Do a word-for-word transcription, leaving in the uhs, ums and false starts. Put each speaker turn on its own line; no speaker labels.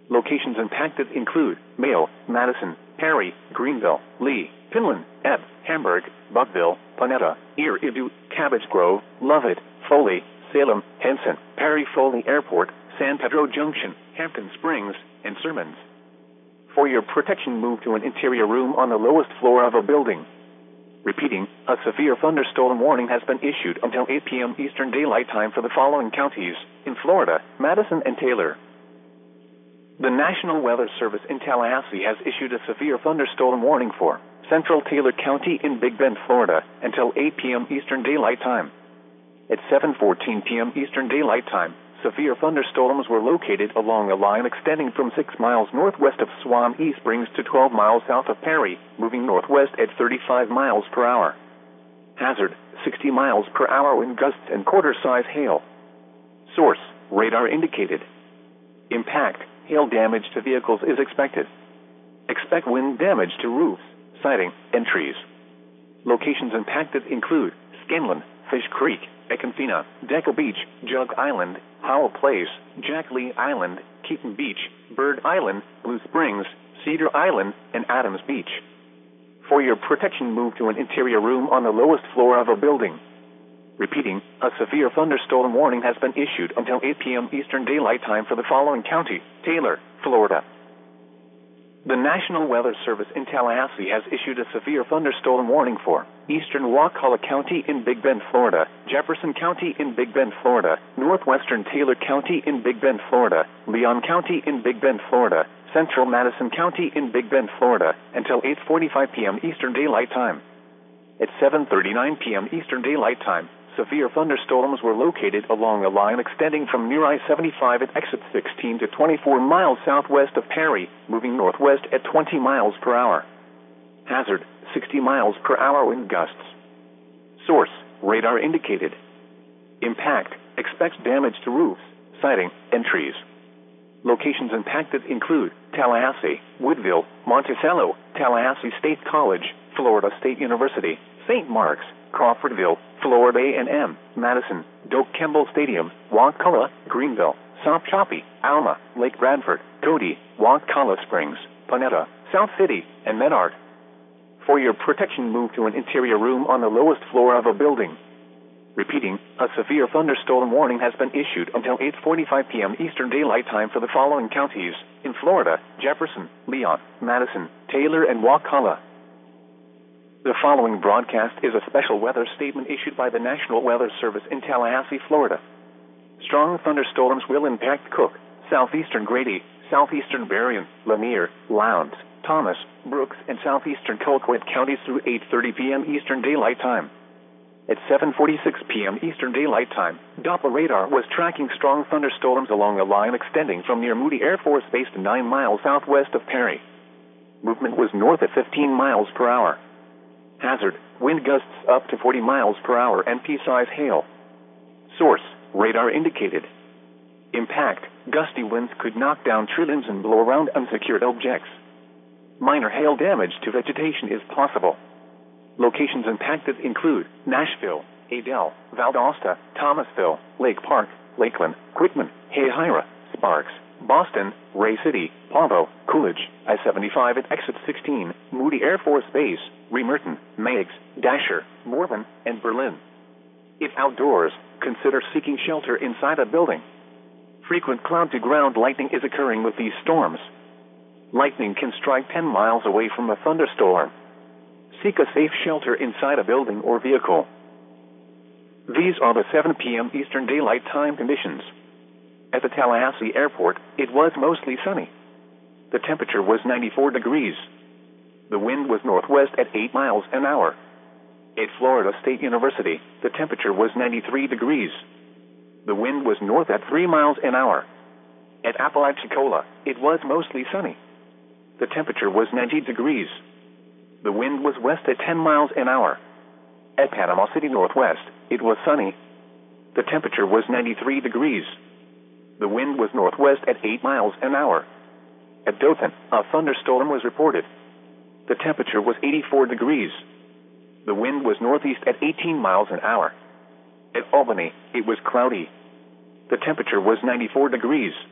Locations impacted include Mayo, Madison, Perry, Greenville, Lee, Finland, Ebb, Hamburg, Buckville, Ponetta, Eridu, Cabbage Grove, Lovett, Foley, Salem, Henson, Perry Foley Airport, San Pedro Junction, Hampton Springs, and Sermons. For your protection, move to an interior room on the lowest floor of a building. Repeating, a severe thunderstorm warning has been issued until eight p m Eastern Daylight Time for the following counties in Florida, Madison and Taylor. The National Weather Service in Tallahassee has issued a severe thunderstorm warning for Central Taylor County in Big Bend, Florida, until eight p m Eastern Daylight Time. At seven fourteen p m Eastern Daylight Time, severe thunderstorms were located along a line extending from six miles northwest of Swan East Springs to twelve miles south of Perry, moving northwest at thirty-five miles per hour. Hazard, sixty miles per hour wind gusts and quarter-size hail. Source, radar indicated. Impact, hail damage to vehicles is expected. Expect wind damage to roofs, siding, and trees. Locations impacted include Scanlon, Fish Creek, Econfina, Deckle Beach, Jug Island, Howell Place, Jack Lee Island, Keaton Beach, Bird Island, Blue Springs, Cedar Island, and Adams Beach. For your protection, move to an interior room on the lowest floor of a building. Repeating, a severe thunderstorm warning has been issued until eight p m Eastern Daylight Time for the following county, Taylor, Florida. The National Weather Service in Tallahassee has issued a severe thunderstorm warning for Eastern Wakulla County in Big Bend, Florida, Jefferson County in Big Bend, Florida, Northwestern Taylor County in Big Bend, Florida, Leon County in Big Bend, Florida, Central Madison County in Big Bend, Florida, until eight forty-five p m Eastern Daylight Time. At seven thirty-nine p m Eastern Daylight Time, severe thunderstorms were located along a line extending from near I seventy-five at exit sixteen to twenty-four miles southwest of Perry, moving northwest at twenty miles per hour. Hazard, sixty miles per hour wind gusts. Source, radar indicated. Impact, expects damage to roofs, siding, and trees. Locations impacted include Tallahassee, Woodville, Monticello, Tallahassee State College, Florida State University, Saint Mark's, Crawfordville, Florida A and M, Madison, Doak Campbell Stadium, Wakulla, Greenville, Sop Choppy, Alma, Lake Bradford, Cody, Wakulla Springs, Ponetta, South City, and Menard. For your protection, move to an interior room on the lowest floor of a building. Repeating, a severe thunderstorm warning has been issued until eight forty-five p m Eastern Daylight Time for the following counties in Florida, Jefferson, Leon, Madison, Taylor, and Wakulla. The following broadcast is a special weather statement issued by the National Weather Service in Tallahassee, Florida. Strong thunderstorms will impact Cook, southeastern Grady, southeastern Berrien, Lanier, Lowndes, Thomas, Brooks, and southeastern Colquitt counties through eight thirty p m Eastern Daylight Time. At seven forty-six p m Eastern Daylight Time, Doppler radar was tracking strong thunderstorms along a line extending from near Moody Air Force Base to nine miles southwest of Perry. Movement was north at fifteen miles per hour. Hazard, wind gusts up to forty miles per hour and pea-size hail. Source, radar indicated. Impact, gusty winds could knock down tree limbs and blow around unsecured objects. Minor hail damage to vegetation is possible. Locations impacted include Nashville, Adel, Valdosta, Thomasville, Lake Park, Lakeland, Quitman, Hayhira, Sparks, Boston, Ray City, Pavo, Coolidge, I seventy-five at exit sixteen, Moody Air Force Base, Remerton, Meigs, Dasher, Morven, and Berlin. If outdoors, consider seeking shelter inside a building. Frequent cloud-to-ground lightning is occurring with these storms. Lightning can strike ten miles away from a thunderstorm. Seek a safe shelter inside a building or vehicle. These are the seven p m Eastern Daylight Time conditions. At the Tallahassee Airport, it was mostly sunny. The temperature was ninety-four degrees. The wind was northwest at eight miles an hour. At Florida State University, the temperature was ninety-three degrees. The wind was north at three miles an hour. At Apalachicola, it was mostly sunny. The temperature was ninety degrees. The wind was west at ten miles an hour. At Panama City Northwest, it was sunny. The temperature was ninety-three degrees. The wind was northwest at eight miles an hour. At Dothan, a thunderstorm was reported. The temperature was eighty-four degrees. The wind was northeast at eighteen miles an hour. At Albany, it was cloudy. The temperature was ninety-four degrees.